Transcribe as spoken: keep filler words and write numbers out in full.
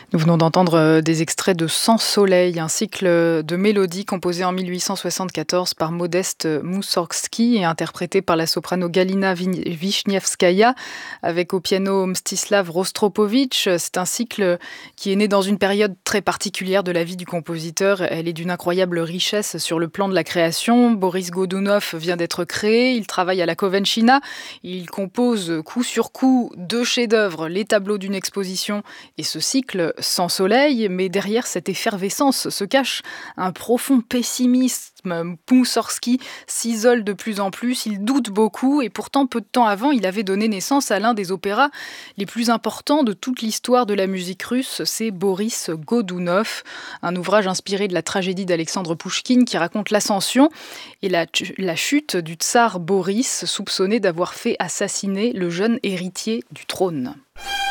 Nous venons d'entendre euh, des extraits de Sans soleil, un cycle de mélodies composé en mille huit cent soixante-quatorze par Modeste Moussorgsky et interprété par la soprano Galina Vin- Wisniewskaïa avec au piano Mstislav Rostropovitch. C'est un cycle qui est né dans une période très particulière de la vie du compositeur. Elle est d'une incroyable richesse sur le plan de la création. Boris Godunov vient d'être créé, il travaille à la Covenchina, il compose coup sur coup deux chefs-d'œuvre, les tableaux d'une exposition et ce cycle Sans soleil, mais derrière cette effervescence se cache un profond pessimisme. Moussorgsky s'isole de plus en plus, il doute beaucoup et pourtant peu de temps avant, il avait donné naissance à l'un des opéras les plus importants de toute l'histoire de la musique russe, c'est Boris Godunov, un ouvrage inspiré de la tragédie d'Alexandre Pouchkine qui raconte l'ascension et la, la chute du tsar Boris, soupçonné d'avoir fait assassiner le jeune héritier du trône.